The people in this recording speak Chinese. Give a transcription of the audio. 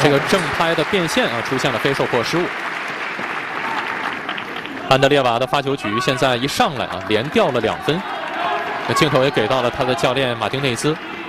这个正拍的变线啊出现了非受迫失误。安德烈瓦的发球局现在一上来啊，连掉了2分。这镜头也给到了他的教练马丁内斯。